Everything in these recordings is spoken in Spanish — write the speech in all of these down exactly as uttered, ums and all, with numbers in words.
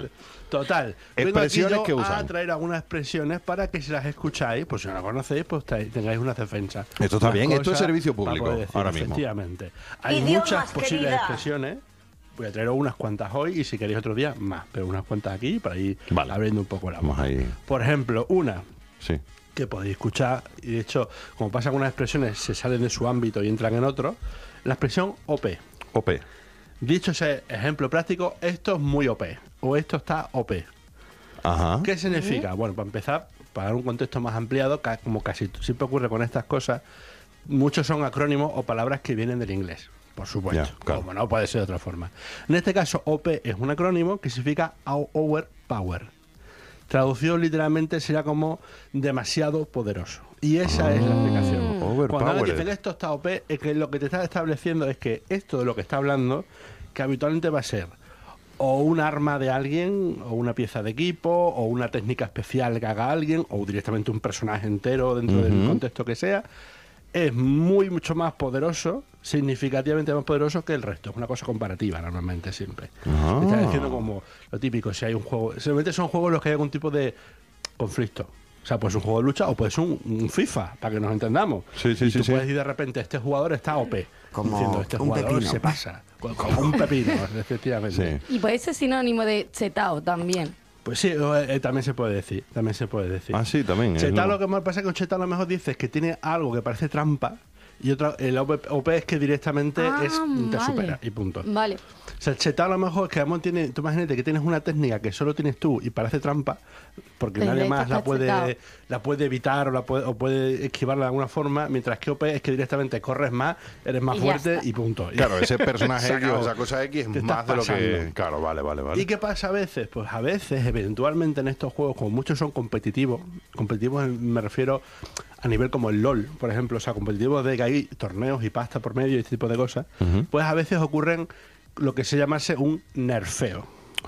Total. Expresiones que a usan. traer algunas expresiones para que si las escucháis, pues si no las conocéis, pues tengáis una defensa. Esto está Unas bien, esto es cosas servicio para público poder decir, ahora mismo. Efectivamente. Hay Idiomas, muchas posibles querida. expresiones. Voy a traer unas cuantas hoy y si queréis otro día, más. Pero unas cuantas aquí para ir Vale. abriendo un poco la Vamos boca. ahí. Por ejemplo, una Sí. que podéis escuchar, y de hecho, como pasa con unas expresiones, se salen de su ámbito y entran en otro, la expresión O P. O P. Dicho ese ejemplo práctico, esto es muy O P, o esto está O P. Ajá. ¿Qué significa? Bueno, para empezar, para dar un contexto más ampliado, ca- como casi siempre ocurre con estas cosas, muchos son acrónimos o palabras que vienen del inglés, por supuesto, Ya, claro. como no puede ser de otra forma. En este caso, O P es un acrónimo que significa Overpower. Traducido literalmente sería como demasiado poderoso. Y esa es la explicación. Overpowered. Cuando alguien dice que esto está O P, es que lo que te está estableciendo es que esto de lo que está hablando, que habitualmente va a ser o un arma de alguien, o una pieza de equipo, o una técnica especial que haga alguien, o directamente un personaje entero dentro del Ujú. contexto que sea, es muy, mucho más poderoso, significativamente más poderoso que el resto. Es una cosa comparativa normalmente siempre. Ah. Te está diciendo como lo típico, si hay un juego... Seguramente son juegos en los que hay algún tipo de conflicto. O sea, puede ser un juego de lucha o puede ser un, un FIFA, para que nos entendamos. Sí, sí, y sí, tú sí. puedes decir de repente, este jugador está O P. Como diciendo, este un jugador pepino. se pasa. Como como un pepino, efectivamente. Sí. Y puede ser sinónimo de chetao también. Pues sí, eh, eh, también se puede decir, también se puede decir. Ah, sí, también. es Chetao lo- lo que más pasa es que un chetao a lo mejor dices que tiene algo que parece trampa y otra, el O P, O P es que directamente Ah, es, te vale. supera y punto. Vale. O sea, el chetao a lo mejor es que además tiene, tú imagínate que tienes una técnica que solo tienes tú y parece trampa, porque Pero nadie esto más la está puede, chetao. la puede evitar o, la puede, o puede esquivarla de alguna forma, mientras que O P es que directamente corres más, eres más Y ya fuerte está. y punto. Claro, ese personaje Se X o acabó. esa cosa X es Te más estás de lo que... pasando. Claro, vale, vale, vale. ¿Y qué pasa a veces? Pues a veces, eventualmente en estos juegos, como muchos son competitivos, competitivos en- me refiero a nivel como el LOL, por ejemplo, o sea, competitivos de que hay torneos y pasta por medio y este tipo de cosas, pues a veces ocurren lo que se llamase un nerfeo.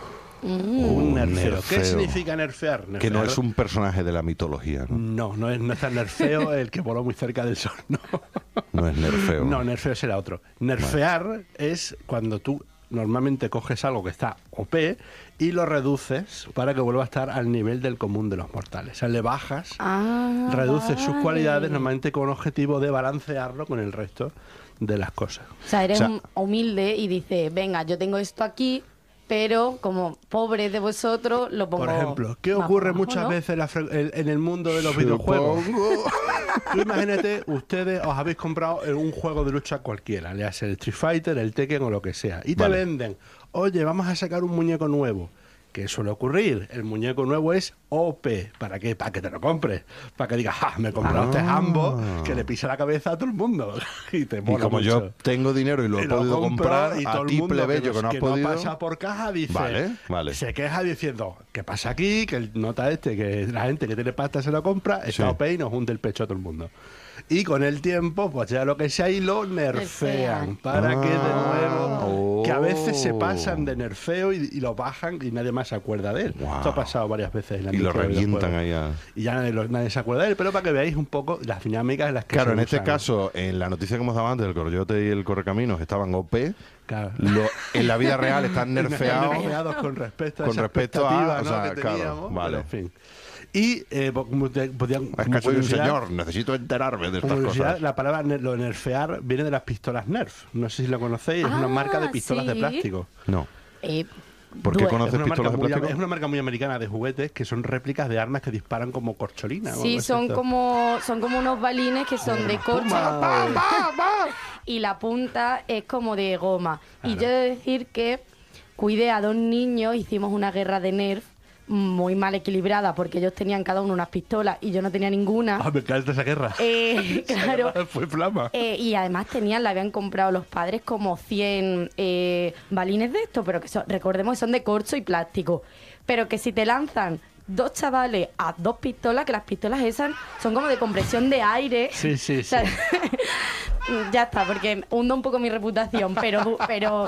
Un nerfeo. nerfeo. ¿Qué significa nerfear? Que no Nerfear- es un personaje de la mitología, ¿no? No, no es, no es tan nerfeo el que voló muy cerca del sol, no. No es nerfeo. No, nerfeo será otro. Nerfear es cuando tú normalmente coges algo que está O P y lo reduces para que vuelva a estar al nivel del común de los mortales. O sea, le bajas, Ah, reduces sus vale. cualidades normalmente con objetivo de balancearlo con el resto de las cosas. O sea, eres O sea- un humilde y dices, venga, yo tengo esto aquí, pero como pobre de vosotros, lo pongo Por ejemplo, ¿qué más ocurre abajo, muchas ¿no? veces en, la fre- en- en el mundo de los videojuegos? Tú imagínate, ustedes os habéis comprado un juego de lucha cualquiera, le hace el Street Fighter, el Tekken o lo que sea, y te Vale. venden, oye, vamos a sacar un muñeco nuevo. ¿Qué suele ocurrir? El muñeco nuevo es O P. ¿Para qué? Para que te lo compres. Para que digas, ¡ah! Me he comprado este Ah. Hambo que le pisa la cabeza a todo el mundo. y te Y mola como mucho. yo tengo dinero y lo he Y lo podido compro, comprar, y a todo el ti, mundo plebeyo, que no has que podido... pasa por caja dice, Vale, vale. se queja diciendo, ¿qué pasa aquí? Que el nota este, que la gente que tiene pasta se lo compra, está Sí. O P y nos hunde el pecho a todo el mundo. Y con el tiempo, pues ya lo que sea y lo nerfean. Nerfean. Para que de Ah, nuevo, que a veces se oh. pasan de nerfeo y, y lo bajan y nadie más se acuerda de él. Wow. Esto ha pasado varias veces en la Y lo industria de los revientan juegos. ahí a... Y ya nadie, lo- nadie se acuerda de él, pero para que veáis un poco las dinámicas en las que Claro, se en este usan. caso, en la noticia que hemos dado antes, el Corriote y el Correcaminos estaban O P. Claro. Lo- en la vida real están nerfeados. nerfeados con respecto a con esa respecto a- expectativa, o ¿no? sea, que claro, teníamos, vale. pero en fin. Y eh, po- como te- podían- Es como que soy un curiosidad- señor, necesito enterarme de como estas curiosidad, cosas. la palabra ner- lo nerfear viene de las pistolas Nerf. No sé si lo conocéis, es una Ah, marca de pistolas de sí. plástico. No. Eh, ¿Por qué duele. conoces Es una, marca pistolas de muy, plástico? es una marca muy americana de juguetes que son réplicas de armas que disparan como corcholina. o algo Sí, así. son como, son como unos balines que son de corcho Puma. y la punta es como de goma. Y Claro. yo he de decir que cuidé a dos niños, hicimos una guerra de Nerf muy mal equilibrada porque ellos tenían cada uno unas pistolas y yo no tenía ninguna. Ah, me encanta esa guerra. Eh, claro. Fue flama. Eh, y además tenían, le habían comprado los padres como cien eh, balines de estos, pero que son, recordemos que son de corcho y plástico. Pero que si te lanzan dos chavales a dos pistolas, que las pistolas esas son como de compresión de aire. Sí, sí, O sea, sí. ya está, porque hundo un poco mi reputación, pero, pero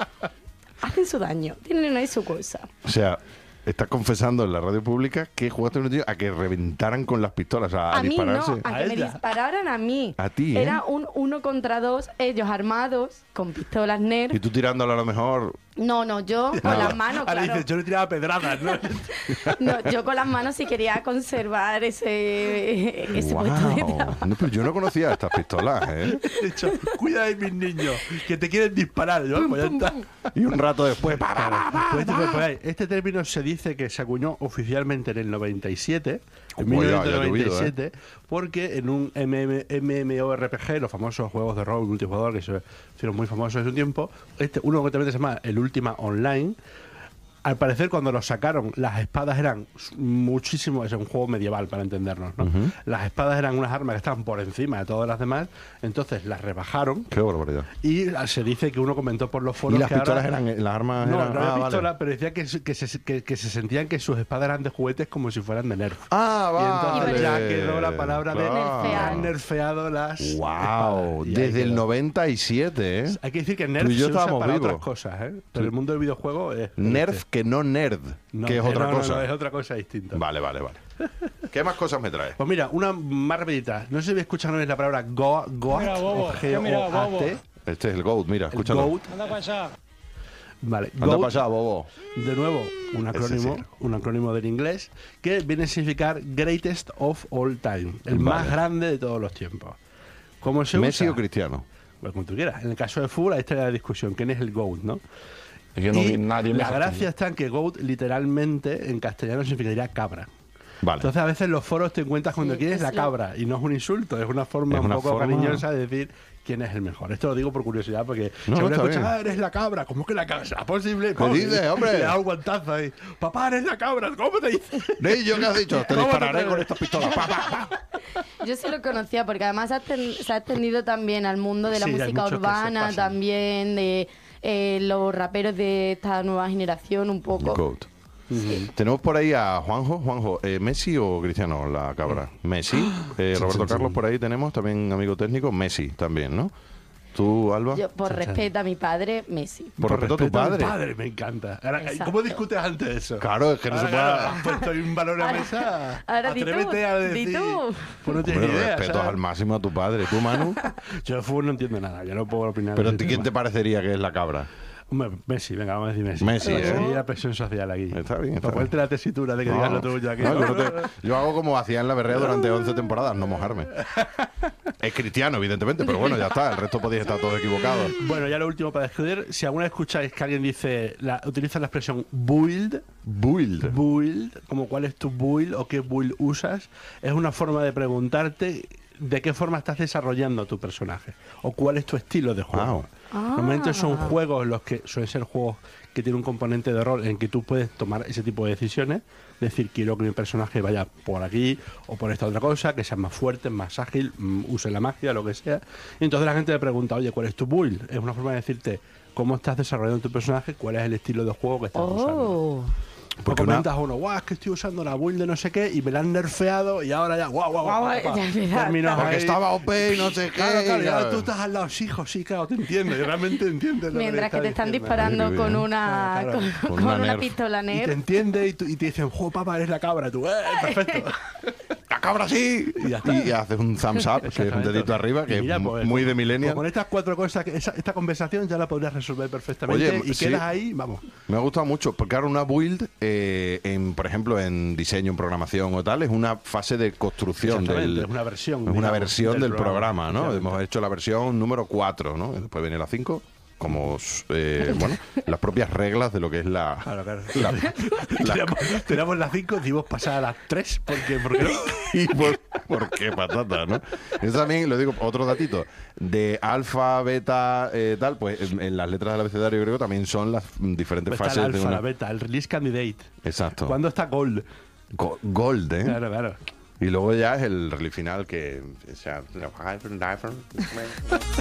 hacen su daño, tienen ahí su cosa. O sea, estás confesando en la radio pública que jugaste un tío a que reventaran con las pistolas, a, a A mí dispararse. no, a ¿A que me ella? dispararan a mí. A ti, ¿eh? Era un uno contra dos, ellos armados, con pistolas Nerf. Y tú tirándolo a lo mejor No, no, yo con No. las manos, Ahora claro. dices, yo le tiraba pedradas, ¿no? No, yo con las manos sí quería conservar ese, ese Guau. puesto de trabajo. No, pero yo no conocía estas pistolas, ¿eh? De hecho, cuida de mis niños, que te quieren disparar. Yo, pues ya está. Y un rato después, pa, pa, pa, pa, Pues, pa. pues, pues, este término se dice que se acuñó oficialmente en el noventa y siete, en Pues ya- ya ha mil novecientos noventa y siete, llovido, porque en un M M MMORPG, los famosos juegos de rol multijugador que se hicieron muy famosos hace un tiempo, este, uno concretamente se llama el Ultima Online. Al parecer, cuando lo sacaron, las espadas eran muchísimo. Es un juego medieval, para entendernos, ¿no? Las espadas eran unas armas que estaban por encima de todas las demás, entonces las rebajaron. Qué barbaridad. Y se dice que uno comentó por los foros ¿Y las que pistolas ahora- eran, las armas no, eran? no era ah, pistola, vale. pero decía que, se- que, se, que, que se sentían que sus espadas eran de juguetes como si fueran de Nerf. Ah, Y entonces vale. ya quedó la palabra de Nerfear. han nerfeado las Wow, espadas. Y ahí desde el quedó. noventa y siete, ¿eh? Hay que decir que Tú Nerf y yo se usa estábamos para vivos. otras cosas, ¿eh? Pero el mundo del videojuego es... Nerf que no nerd, No, que es no, otra no, cosa. no, es otra cosa distinta. Vale, vale, vale. ¿Qué más cosas me traes? Pues mira, una más rapidita. No sé si habéis escuchado la palabra Go, Goat Mira, bobo, o ya mira, G O A T. Este es el GOAT, mira, El escúchalo. Goat. Anda para allá. Vale, Anda Goat, para allá, bobo. de nuevo, un acrónimo, sí. un acrónimo del inglés que viene a significar Greatest of All Time, el más Vale. grande de todos los tiempos. ¿Cómo se ¿Messi usa? o Cristiano? Pues como tú quieras. En el caso de fútbol, ahí está la discusión. ¿Quién es el GOAT, no? Es que no Y vi nadie la mejor que gracia yo. está en que GOAT literalmente en castellano significaría cabra. Vale. Entonces a veces en los foros te encuentras cuando Sí, quieres es la lo- cabra y no es un insulto, es una forma Es un una poco forma- cariñosa de decir quién es el mejor. Esto lo digo por curiosidad porque No, seguro está escuchan, bien. ah, eres la cabra, ¿cómo que la cabra? ¿Será posible? ¿Qué dices, hombre? Le da un guantazo ahí. Papá, eres la cabra, ¿cómo te dices? ¿Yo qué has dicho? Te ¿Cómo te dispararé atreves? con estas pistolas. Pa, pa, pa. Yo sí lo conocía porque además se ha exten- se ha extendido también al mundo de la Sí, hay música muchos que se urbana, pasan. también de eh, los raperos de esta nueva generación un poco. GOAT. Tenemos por ahí a Juanjo. Juanjo, eh, ¿Messi o Cristiano la cabra? Messi. Eh, Roberto Carlos por ahí tenemos, también amigo técnico. Messi también, ¿no? ¿Tú, Alba? Yo, por Chan, chan. respeto a mi padre, Messi. Por respeto a tu padre. padre, me encanta. Ahora, Exacto. ¿cómo discutes antes eso? Claro, es que no se Ahora, puede- claro, has puesto ahí un valor a Ahora- mesa. ahora di tú, Atrévete a di decir. tú. Pues no tienes Hombre, ni idea. respeto ¿sabes? al máximo a tu padre. ¿Tú, Manu? Yo de fútbol no entiendo nada, yo no puedo opinar. ¿Pero de ese quién tema. te parecería que es la cabra? Hombre, Messi, venga, vamos a decir Messi. Messi, Para ¿eh? seguir la presión social aquí. Está bien, está Para ponerte la tesitura de que digas lo tuyo aquí. No, yo, no te- yo hago como hacía en la berrea durante once temporadas, no mojarme. Es cristiano, evidentemente, pero bueno, ya está. El resto podéis estar todos equivocados. Bueno, ya lo último para describir. Si alguna vez escucháis que alguien dice, la, utiliza la expresión build, Build. build, como cuál es tu build o qué build usas, es una forma de preguntarte de qué forma estás desarrollando tu personaje o cuál es tu estilo de juego. Wow. Normalmente son Ah. juegos los que suelen ser juegos que tienen un componente de rol en que tú puedes tomar ese tipo de decisiones, decir quiero que mi personaje vaya por aquí o por esta otra cosa, que sea más fuerte, más ágil, mm, use la magia, lo que sea. Y entonces la gente le pregunta, oye, ¿cuál es tu build? Es una forma de decirte cómo estás desarrollando tu personaje, cuál es el estilo de juego que estás usando. Oh. Porque o una- comentas uno, guau, es que estoy usando la build de no sé qué y me la han nerfeado y ahora ya, guau, guau, guau. Guau, guau, ya empieza- términos Porque ahí. estaba O P y no sé qué. Claro, claro, y ahora claro. tú estás al lado, sí, hijo, sí, claro, te entiendo, y realmente entiendes lo Mientras que, que le te está están diciendo. disparando Qué con bien. una, Claro, claro. con, Con con una una Nerf. pistola Y te Nerf. entiende y, tú- y te dicen, jo, papá, eres la cabra, tú, eh, perfecto. ¡La cabra sí! Y ya está. Y haces un thumbs up, que es un Exactamente. dedito arriba, que Y mira, es pues, muy de con- millennial. Con estas cuatro cosas, que esa- esta conversación ya la podrías resolver perfectamente Oye, y sí. quedas ahí, vamos. Me ha gustado mucho, porque ahora una build, eh, en, por ejemplo, en diseño, en programación o tal, es una fase de construcción Exactamente, del... es una versión, es una digamos, versión del del, programa, programa, ¿no? efectivamente. Hemos hecho la versión número cuatro, ¿no? Después viene la cinco, como, eh, bueno, las propias reglas de lo que es la... Claro, claro. la- la- Teníamos, teníamos las cinco, dimos pasar a las tres, porque, porque no. y por, ¿por qué patata, no? Eso también, lo digo, otro datito, de alfa, beta, eh, tal, pues en, en las letras del abecedario griego también son las mm, diferentes Está fases el de alfa, una... la beta, el release candidate. Exacto. ¿Cuándo está gold? Go- Gold, ¿eh? Claro, claro. Y luego ya es el release final que... O sea,